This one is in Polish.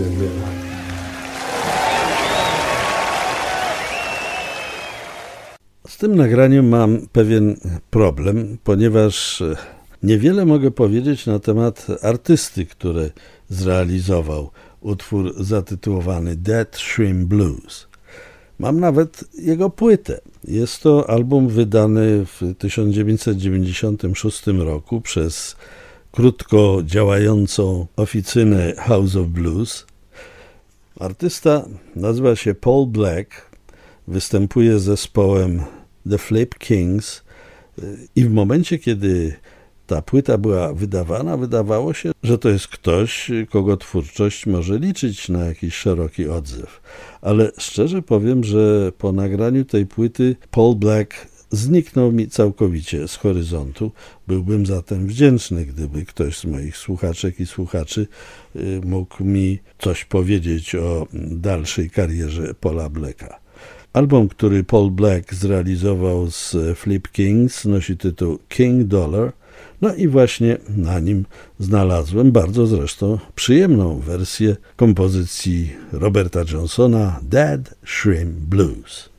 Dziękuję. Z tym nagraniem mam pewien problem, ponieważ niewiele mogę powiedzieć na temat artysty, który zrealizował utwór zatytułowany Dead Shrimp Blues. Mam nawet jego płytę. Jest to album wydany w 1996 roku przez krótko działającą oficynę House of Blues. Artysta nazywa się Paul Black, występuje z zespołem The Flip Kings i w momencie, kiedy ta płyta była wydawana, wydawało się, że to jest ktoś, kogo twórczość może liczyć na jakiś szeroki odzew. Ale szczerze powiem, że po nagraniu tej płyty Paul Black zniknął mi całkowicie z horyzontu. Byłbym zatem wdzięczny, gdyby ktoś z moich słuchaczek i słuchaczy mógł mi coś powiedzieć o dalszej karierze Paula Blacka. Album, który Paul Black zrealizował z Flip Kings, nosi tytuł King Dollar. No i właśnie na nim znalazłem bardzo zresztą przyjemną wersję kompozycji Roberta Johnsona Dead Shrimp Blues.